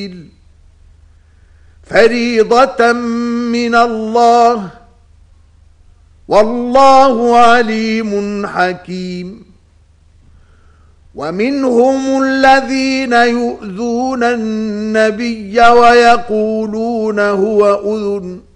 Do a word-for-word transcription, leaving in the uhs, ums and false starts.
سبيل فريضة من الله والله عليم حكيم ومنهم الذين يؤذون النبي ويقولون هو أذن